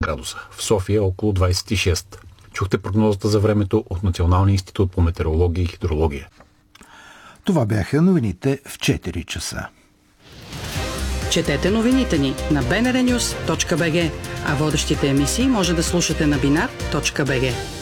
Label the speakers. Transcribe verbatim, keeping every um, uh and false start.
Speaker 1: градуса. В София около двадесет и шест. Чухте прогнозата за времето от Националния институт по метеорология и хидрология.
Speaker 2: Това бяха новините в четири часа.
Speaker 3: Четете новините ни на би ен ар нюс точка би джи, а водещите емисии може да слушате на бинар точка би джи.